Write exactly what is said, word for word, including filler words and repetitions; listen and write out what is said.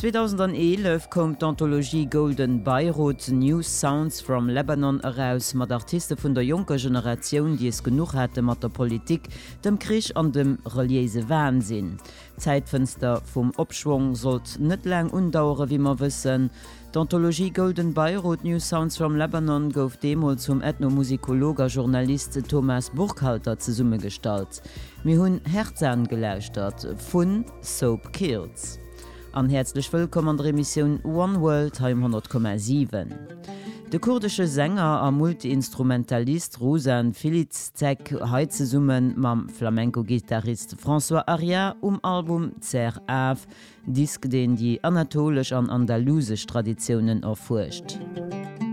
zweitausendelf kommt d'Anthologie Golden Beirut New Sounds from Lebanon heraus mat Artiste vun der junker Generation, die es genug hatte mat der Politik, dem Krieg an dem reliese Wahnsinn. Zeitfenster vum Opschwung sollt net lang undauere, wie man wissen. D'Anthologie Golden Beirut New Sounds from Lebanon gouf demol zum Ethnomusikologer Journalist Thomas Burkhalter ze Summe stalt. Mi hunn Herzan geläuschtert vun Soap Kills. An herzlich willkommen an der Emission One World hundert Komma sieben. Der kurdische Sänger a Multiinstrumentalist Rosan Filizek heize summen mam Flamenco-Gitarrist François Aria um Album Zer Av, Disk den die anatolisch an andalusisch Traditionen erforscht.